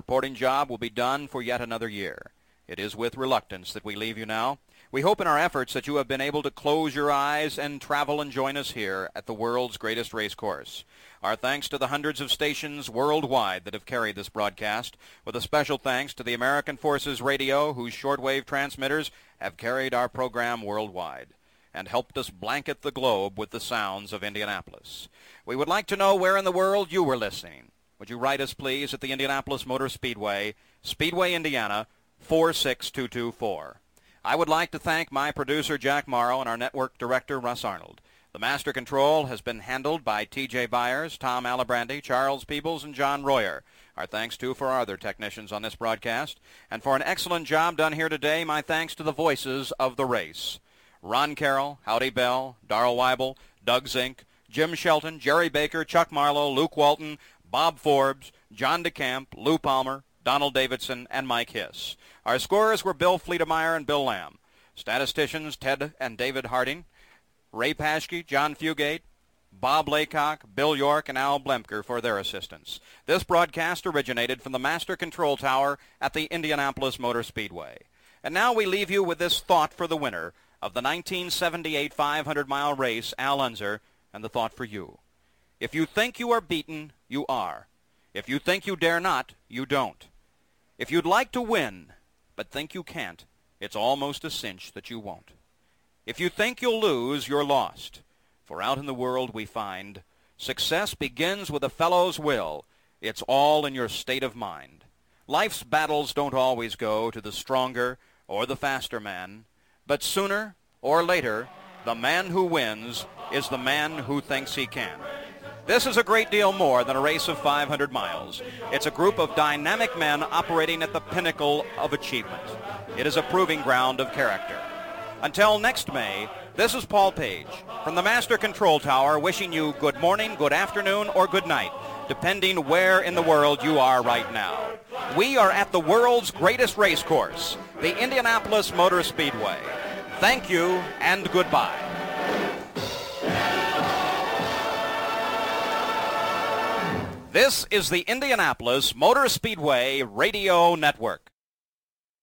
reporting job will be done for yet another year. It is with reluctance that we leave you now. We hope in our efforts that you have been able to close your eyes and travel and join us here at the world's greatest race course. Our thanks to the hundreds of stations worldwide that have carried this broadcast, with a special thanks to the American Forces Radio, whose shortwave transmitters have carried our program worldwide and helped us blanket the globe with the sounds of Indianapolis. We would like to know where in the world you were listening. Would you write us, please, at the Indianapolis Motor Speedway, Speedway, Indiana, 46224. I would like to thank my producer, Jack Morrow, and our network director, Russ Arnold. The master control has been handled by T.J. Byers, Tom Alibrandi, Charles Peebles, and John Royer. Our thanks, too, for our other technicians on this broadcast. And for an excellent job done here today, my thanks to the voices of the race. Ron Carroll, Howdy Bell, Darrell Weibel, Doug Zink, Jim Shelton, Jerry Baker, Chuck Marlowe, Luke Walton, Bob Forbes, John DeCamp, Lou Palmer, Donald Davidson, and Mike Hiss. Our scorers were Bill Fleetemeyer and Bill Lamb. Statisticians Ted and David Harding, Ray Paschke, John Fugate, Bob Laycock, Bill York, and Al Blemker for their assistance. This broadcast originated from the Master Control Tower at the Indianapolis Motor Speedway. And now we leave you with this thought for the winner of the 1978 500-mile race, Al Unser, and the thought for you. If you think you are beaten, you are. If you think you dare not, you don't. If you'd like to win, but think you can't, it's almost a cinch that you won't. If you think you'll lose, you're lost. For out in the world we find success begins with a fellow's will. It's all in your state of mind. Life's battles don't always go to the stronger or the faster man, but sooner or later, the man who wins is the man who thinks he can. This is a great deal more than a race of 500 miles. It's a group of dynamic men operating at the pinnacle of achievement. It is a proving ground of character. Until next May, this is Paul Page from the Master Control Tower wishing you good morning, good afternoon, or good night, depending where in the world you are right now. We are at the world's greatest race course, the Indianapolis Motor Speedway. Thank you and goodbye. This is the Indianapolis Motor Speedway Radio Network.